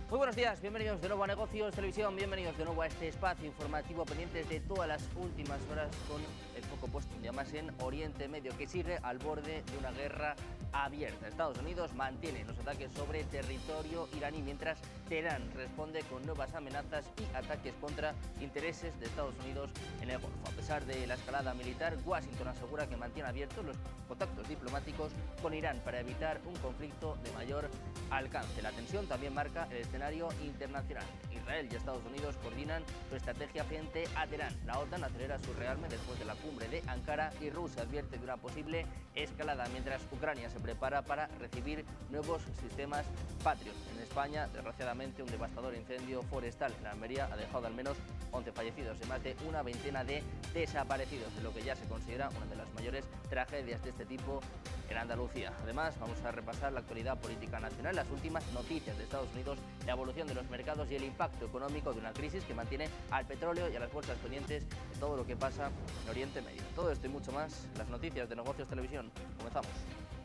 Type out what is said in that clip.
Muy buenos días, bienvenidos de nuevo a Negocios Televisión, bienvenidos de nuevo a este espacio informativo pendientes de todas las últimas horas con el foco puesto un día más en Oriente Medio, que sigue al borde de una guerra abierta. Estados Unidos mantiene los ataques sobre territorio iraní, mientras Teherán responde con nuevas amenazas y ataques contra intereses de Estados Unidos en el Golfo. A pesar de la escalada militar, Washington asegura que mantiene abiertos los contactos diplomáticos con Irán para evitar un conflicto de mayor alcance. La tensión también marca el escenario internacional. Israel y Estados Unidos coordinan su estrategia frente a Teherán. La OTAN acelera su rearme después de la cumbre de Ankara y Rusia advierte de una posible escalada, mientras Ucrania se prepara para recibir nuevos sistemas Patriot. En España, desgraciadamente, un devastador incendio forestal en Almería ha dejado al menos 11 fallecidos y más de una veintena de desaparecidos, de lo que ya se considera una de las mayores tragedias de este tipo en Andalucía. Además, vamos a repasar la actualidad política nacional, las últimas noticias de Estados Unidos, la evolución de los mercados y el impacto económico de una crisis que mantiene al petróleo y a las bolsas pendientes de todo lo que pasa en Oriente Medio. Todo esto y mucho más, las noticias de Negocios Televisión. Comenzamos.